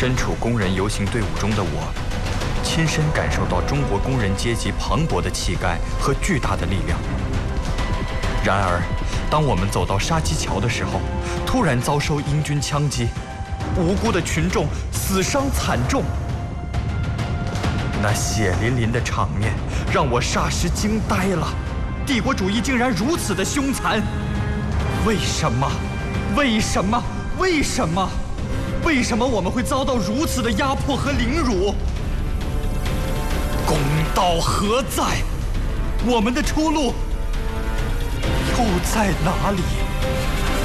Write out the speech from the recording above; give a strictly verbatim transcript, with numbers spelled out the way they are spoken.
身处工人游行队伍中的我，亲身感受到中国工人阶级磅礴的气概和巨大的力量。然而，当我们走到沙基桥的时候，突然遭受英军枪击，无辜的群众死伤惨重。那血淋淋的场面让我霎时惊呆了，帝国主义竟然如此的凶残！为什么？为什么？为什么？为什么我们会遭到如此的压迫和凌辱？公道何在？我们的出路又在哪里？